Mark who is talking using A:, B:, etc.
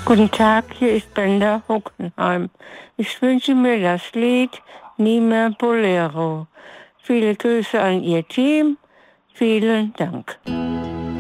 A: Guten Tag, hier ist Brenda Hockenheim. Ich wünsche mir das Lied Nie mehr Bolero. Viele Grüße an Ihr Team. Vielen Dank.